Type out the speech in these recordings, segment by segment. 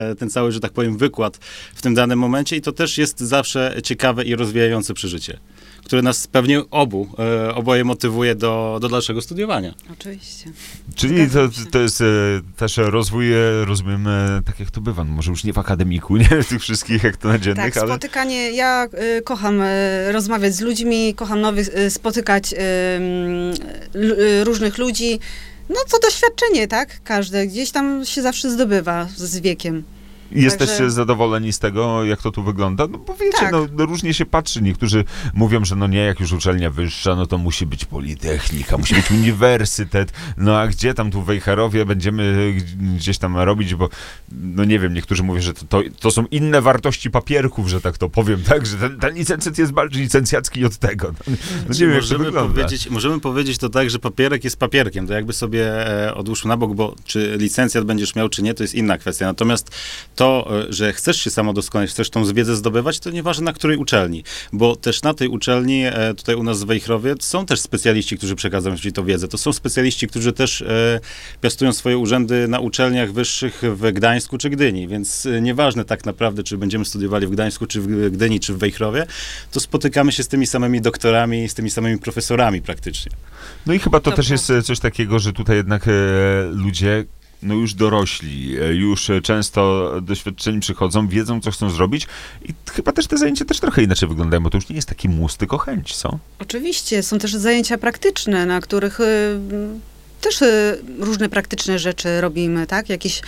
ten cały, że tak powiem, wykład w tym danym momencie i to też jest zawsze ciekawe i rozwijające przeżycie, które nas pewnie oboje motywuje do dalszego studiowania. Oczywiście. Czyli to jest też rozwój, rozumiem, tak jak to bywa, no może już nie w akademiku, nie w tych wszystkich hektonadziennych, Tak, ale... spotykanie, ja kocham rozmawiać z ludźmi, kocham spotykać różnych ludzi. No to doświadczenie, tak? Każde gdzieś tam się zawsze zdobywa z wiekiem. Jesteście Także... zadowoleni z tego, jak to tu wygląda? No bo wiecie, Tak. no różnie się patrzy. Niektórzy mówią, że no nie, jak już uczelnia wyższa, no to musi być politechnika, musi być uniwersytet. No a gdzie tam tu w Wejherowie będziemy gdzieś tam robić, bo no nie wiem, niektórzy mówią, że to są inne wartości papierków, że tak to powiem, tak? Że ten licencjat jest bardziej licencjacki od tego. No nie wiem, jak to wygląda. Możemy powiedzieć to tak, że papierek jest papierkiem. To jakby sobie odłóżmy na bok, bo czy licencjat będziesz miał, czy nie, to jest inna kwestia. Natomiast to, że chcesz się samodoskonalić, chcesz tą wiedzę zdobywać, to nieważne na której uczelni, bo też na tej uczelni, tutaj u nas w Wejherowie, są też specjaliści, którzy przekazują ci tą wiedzę. To są specjaliści, którzy też piastują swoje urzędy na uczelniach wyższych w Gdańsku czy Gdyni, więc nieważne tak naprawdę, czy będziemy studiowali w Gdańsku, czy w Gdyni, czy w Wejherowie, to spotykamy się z tymi samymi doktorami, z tymi samymi profesorami praktycznie. No i chyba to też jest coś takiego, że tutaj jednak ludzie no już dorośli, już często doświadczeni przychodzą, wiedzą, co chcą zrobić i chyba też te zajęcia też trochę inaczej wyglądają, bo to już nie jest taki mus, tylko chęć, co? Oczywiście, są też zajęcia praktyczne, na których też różne praktyczne rzeczy robimy, tak? Jakieś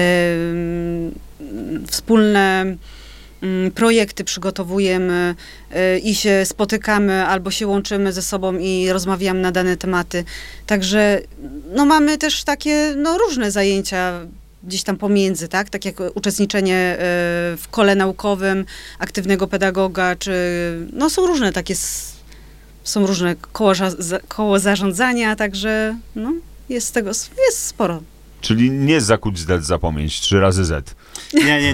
wspólne projekty przygotowujemy i się spotykamy albo się łączymy ze sobą i rozmawiamy na dane tematy. Także no, mamy też takie no, różne zajęcia gdzieś tam pomiędzy, tak? Tak jak uczestniczenie w kole naukowym, aktywnego pedagoga, czy no są różne takie, są różne koło zarządzania, także no, jest tego, jest sporo. Czyli nie zakuć Z zapomnieć 3 razy Z. Nie.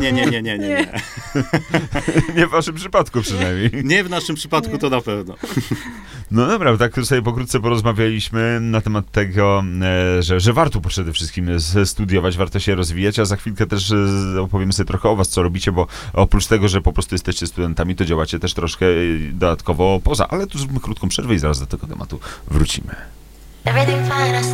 Nie w waszym przypadku przynajmniej. Nie w naszym przypadku to na pewno. No dobra, tak sobie pokrótce porozmawialiśmy na temat tego, że warto przede wszystkim studiować, warto się rozwijać, a za chwilkę też opowiemy sobie trochę o was, co robicie, bo oprócz tego, że po prostu jesteście studentami, to działacie też troszkę dodatkowo poza, ale tu zróbmy krótką przerwę i zaraz do tego tematu wrócimy.